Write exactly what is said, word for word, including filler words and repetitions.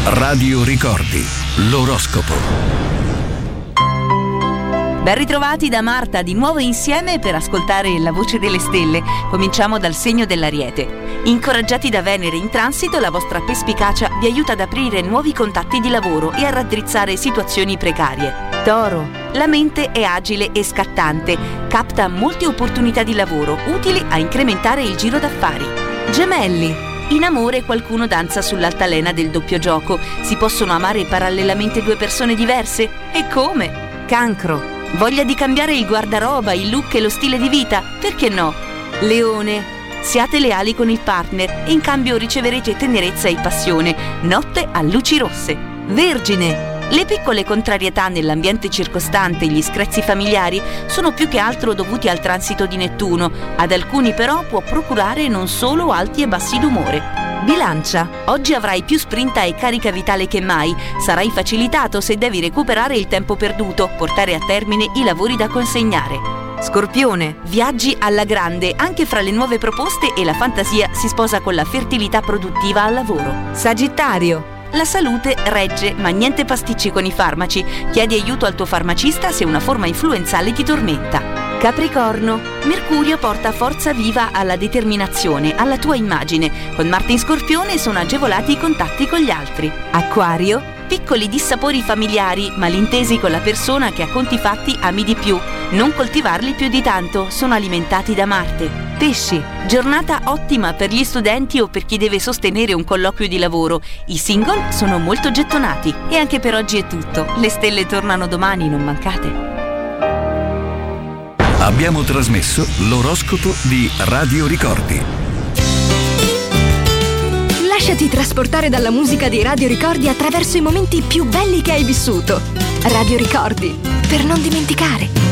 Radio Ricordi, l'oroscopo. Ben ritrovati da Marta, di nuovo insieme per ascoltare la voce delle stelle. Cominciamo dal segno dell'Ariete. Incoraggiati da Venere in transito, la vostra perspicacia vi aiuta ad aprire nuovi contatti di lavoro e a raddrizzare situazioni precarie. Toro, la mente è agile e scattante, capta molte opportunità di lavoro utili a incrementare il giro d'affari. Gemelli, in amore qualcuno danza sull'altalena del doppio gioco. Si possono amare parallelamente due persone diverse? E come? Cancro, voglia di cambiare il guardaroba, il look e lo stile di vita? Perché no? Leone, siate leali con il partner e in cambio riceverete tenerezza e passione. Notte a luci rosse. Vergine, le piccole contrarietà nell'ambiente circostante e gli screzi familiari sono più che altro dovuti al transito di Nettuno. Ad alcuni però può procurare non solo alti e bassi d'umore. Bilancia, oggi avrai più sprinta e carica vitale che mai. Sarai facilitato se devi recuperare il tempo perduto, portare a termine i lavori da consegnare. Scorpione, viaggi alla grande, anche fra le nuove proposte e la fantasia si sposa con la fertilità produttiva al lavoro. Sagittario, la salute regge, ma niente pasticci con i farmaci. Chiedi aiuto al tuo farmacista se una forma influenzale ti tormenta. Capricorno, Mercurio porta forza viva alla determinazione, alla tua immagine. Con Marte in Scorpione sono agevolati i contatti con gli altri. Acquario, piccoli dissapori familiari, malintesi con la persona che a conti fatti ami di più. Non coltivarli più di tanto, sono alimentati da Marte. Pesci, giornata ottima per gli studenti o per chi deve sostenere un colloquio di lavoro. I single sono molto gettonati. E anche per oggi è tutto. Le stelle tornano domani, non mancate. Abbiamo trasmesso l'oroscopo di Radio Ricordi. Lasciati trasportare dalla musica di Radio Ricordi attraverso i momenti più belli che hai vissuto. Radio Ricordi, per non dimenticare.